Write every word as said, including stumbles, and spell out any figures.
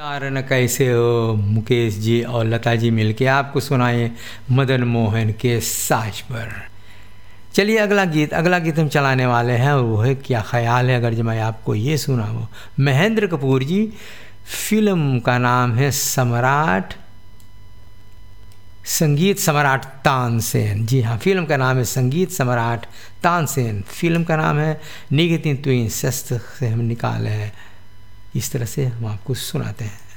कारण कैसे हो मुकेश जी और लता जी मिलके आपको सुनाए मदन मोहन के साज पर। चलिए अगला गीत अगला गीत हम चलाने वाले हैं और वो है क्या ख्याल है अगर जो मैं आपको ये सुनाऊं। महेंद्र कपूर जी, फिल्म का नाम है सम्राट, संगीत सम्राट तानसेन। जी हाँ, फिल्म का नाम है संगीत सम्राट तानसेन। फिल्म का नाम है निगेतिन तुइन शस्त्र से हम निकाले हैं। इस तरह से हम आपको सुनाते हैं।